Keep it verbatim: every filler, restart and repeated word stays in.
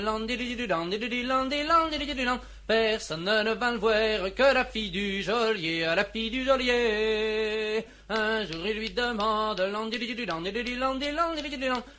Personne ne va le voir que la fille du geôlier, la fille du geôlier. Un jour il lui demande,